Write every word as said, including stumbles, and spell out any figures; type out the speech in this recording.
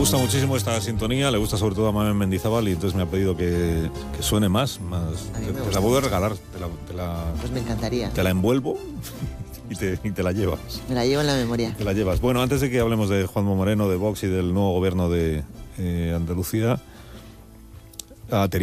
gusta muchísimo esta sintonía, le gusta sobre todo a Mamen Mendizábal y entonces me ha pedido que, que suene más. más. Te, te la puedo regalar, te la, te la, pues me encantaría. Te la envuelvo y te, y te la llevas. Me la llevo en la memoria. Te la llevas. Bueno, antes de que hablemos de Juanma Moreno, de Vox y del nuevo gobierno de eh, Andalucía, ah,